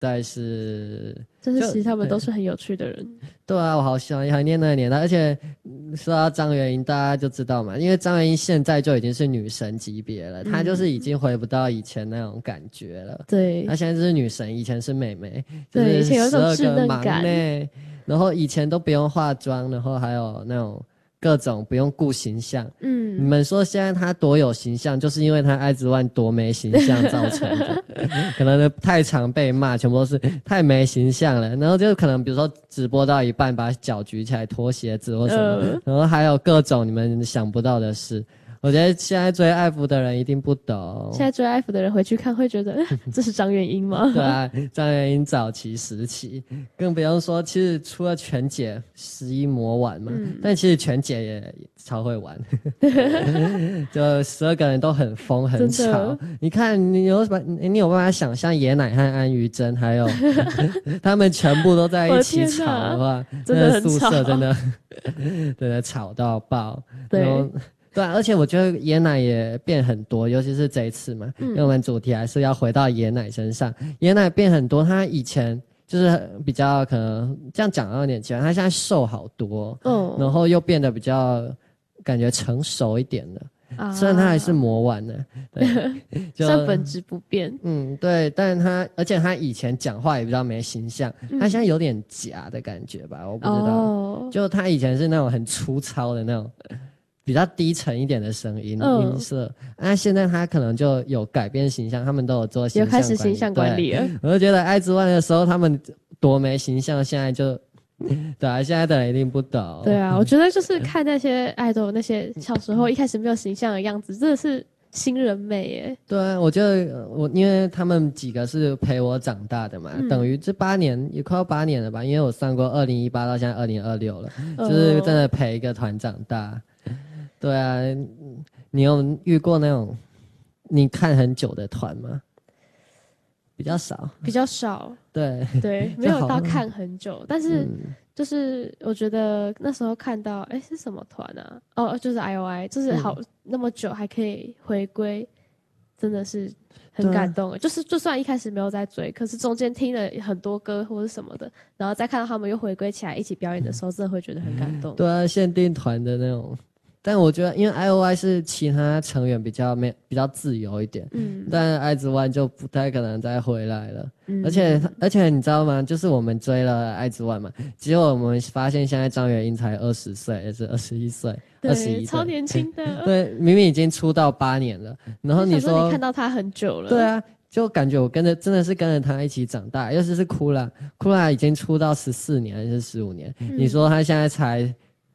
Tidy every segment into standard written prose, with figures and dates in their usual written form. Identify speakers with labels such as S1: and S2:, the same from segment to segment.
S1: 代是，
S2: 但是其实他们都是很有趣的人。
S1: 对啊，我好喜欢怀念那个年代，而且说到张元英，大家就知道嘛，因为张元英现在就已经是女神级别了，她就是已经回不到以前那种感觉了。
S2: 对，
S1: 她现在就是女神，以前是妹妹，
S2: 对，以前有一种稚嫩感，
S1: 然后以前都不用化妆，然后还有那种各种不用顾形象。你们说现在她多有形象，就是因为她爱之万多没形象造成的。可能太常被骂，全部都是太没形象了。然后就可能比如说直播到一半，把脚举起来脱鞋子或什么，然后还有各种你们想不到的事。我觉得现在追艾芙的人一定不懂，
S2: 现在追艾芙的人回去看会觉得这是张元英吗？
S1: 对啊，张元英早期时期，更不用说其实除了全姐11魔玩嘛，但其实全姐也超会玩。就12个人都很疯很吵，你看你有办法想象野奶和安于真还有他们全部都在一起吵的话，
S2: 真的很
S1: 宿舍真的吵到爆。
S2: 对，
S1: 对啊，而且我觉得椰奶也变很多，尤其是这一次嘛，因为我们主题还是要回到椰奶身上。椰奶变很多，他以前就是比较可能这样讲有点奇怪，他现在瘦好多，然后又变得比较感觉成熟一点了。虽然他还是魔丸呢，对，
S2: 但本质不变。
S1: 对，但而且他以前讲话也比较没形象，他现在有点假的感觉吧，我不知道。就他以前是那种很粗糙的那种。比较低沉一点的声音音色，现在他可能就有改变形象，他们都有做形象管理，
S2: 有开始形象管理了。
S1: 我就觉得爱之万的时候他们多没形象，现在就对啊，现在的人一定不懂。
S2: 对啊，我觉得就是看那些爱豆那些小时候一开始没有形象的样子，真的是新人美耶。
S1: 对啊，我觉得因为他们几个是陪我长大的嘛，等于这8年也快要8年了吧，因为我算过2018到现在2026了，就是真的陪一个团长大。对啊，你有遇过那种你看很久的团吗？比较少。对，
S2: 没有到看很久，但是就是我觉得那时候看到是什么团啊？就是 IOI， 就是那么久还可以回归，真的是很感动。就是就算一开始没有在追，可是中间听了很多歌或者什么的，然后再看到他们又回归起来一起表演的时候，真的会觉得很感动。
S1: 对啊，限定团的那种。但我觉得，因为 IOI 是其他成员比较自由一点，但爱之万就不太可能再回来了。而且你知道吗？就是我们追了爱之万嘛，结果我们发现现在张元英才20岁，也是21岁，21岁，
S2: 超年轻的。
S1: 对，明明已经出道8年了，然后你说
S2: 你看到他很久了，
S1: 对啊，就感觉我真的是跟着他一起长大，尤其是库拉已经出道14年还是15年，你说他现在才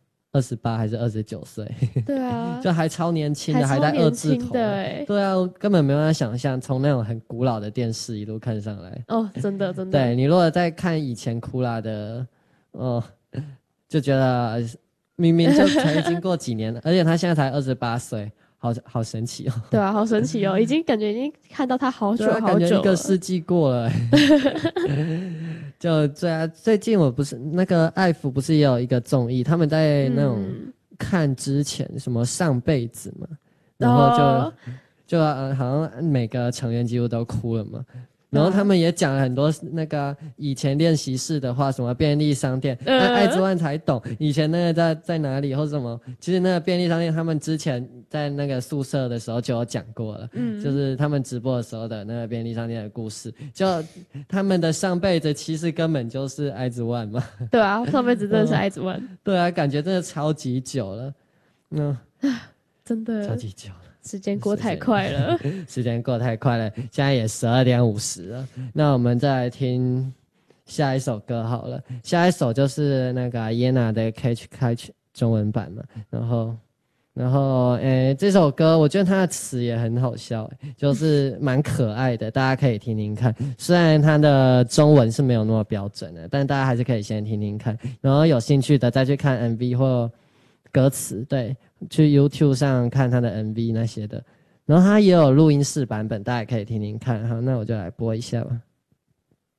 S1: 28还是29岁？
S2: 对啊，
S1: 就还超年轻的，还在2字头。对啊，我根本没办法想象从那种很古老的电视一路看上来。
S2: 真的。
S1: 对，你如果再看以前库拉的，就觉得明明就才经过几年了，而且他现在才28岁。好神奇哦！
S2: 对啊，好神奇哦！感觉已经看到他好久好久了，
S1: 感觉一个世纪过了。就最近我不是那个爱芙不是也有一个综艺，他们在那种看之前什么上辈子嘛，然后就好像每个成员几乎都哭了嘛。然后他们也讲了很多那个以前练习室的话，什么便利商店，爱之万才懂以前那个在哪里或什么。其实那个便利商店，他们之前在那个宿舍的时候就有讲过了，就是他们直播的时候的那个便利商店的故事。就他们的上辈子其实根本就是爱之万嘛。
S2: 对啊，上辈子真的是爱之万。
S1: 对啊，感觉真的超级久了，
S2: 真的
S1: 超级久了。
S2: 时间过太快了，
S1: 时间过太快了，现在也12点50了。那我们再来听下一首歌好了，下一首就是那个耶娜的 Catch 中文版嘛。然后这首歌我觉得它的词也很好笑，就是蛮可爱的，大家可以听听看。虽然它的中文是没有那么标准的，但大家还是可以先听听看，然后有兴趣的再去看 MV 或歌词，对，去 YouTube 上看他的 MV 那些的，然后他也有录音室版本，大家也可以听听看。好，那我就来播一下吧。